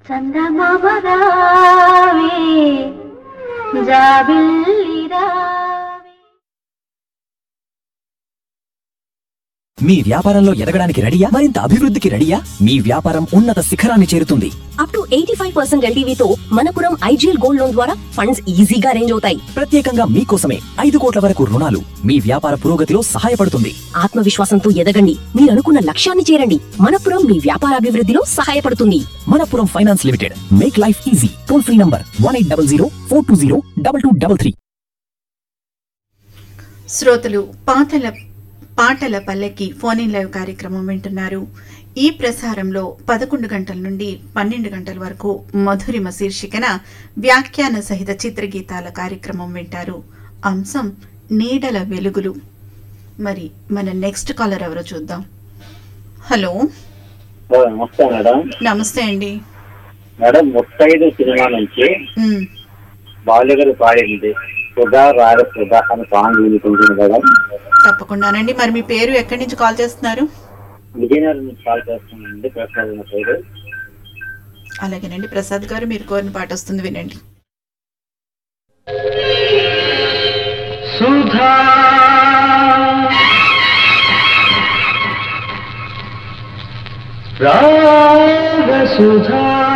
చందమామ రావే జాబిల్లి రావే. మీ వ్యాపారంలో ఎదగడానికి రెడీయా? మరింత అభివృద్ధికి రెడీయా? మీ వ్యాపారం ఉన్నత శిఖరాన్ని చేరుతుంది. Up to 85% LTVతో Manappuram IGL gold loan ద్వారా ఫండ్స్ ఈజీగా అరేంజ్ అవుతాయి. ప్రత్యేకంగా మీకోసమే 5 కోట్ల వరకు రుణాలు మీ వ్యాపార పురోగతిలో సహాయపడుతుంది. ఆత్మవిశ్వాసంతో ఎదగండి, మీరు అనుకున్న లక్ష్యాన్ని చేరండి. మనపురం మీ వ్యాపార అభివృద్ధిలో సహాయపడుతుంది. Manappuram finance limited, make life easy. Toll free number 1800 420 2233. శ్రోతలు పాటల పల్లెకి ఫోన్ ఇన్ లైవ్ కార్యక్రమం వింటున్నారు. ఈ ప్రసారంలో 11 గంటల నుండి 12 గంటల వరకు మధురిమ శీర్షికన వ్యాఖ్యాన సహిత చిత్రగీతాల కార్యక్రమం వింటారు. అంశం నీడల వెలుగులు. మరి మన నెక్స్ట్ కాలర్ ఎవరో చూద్దాం. హలో, నమస్తే మేడం. నమస్తే అండి మేడం, 35 సినిమా నుంచి బాలుగారు పాడింది సుధా రాగ సుధా అని సాంగ్ వినిపించింది మేడం. తప్పకుండానండి. మరి మీ పేరు ఎక్కడి నుంచి కాల్ చేస్తున్నారు? విజయనగరం నుంచి కాల్ చేస్తున్నానండి. ప్రసాద్ నా పేరు. అలాగేనండి ప్రసాద్ గారు, మీరు కోరిన పాట వస్తుంది, వినండి. సుధా రాగ సుధా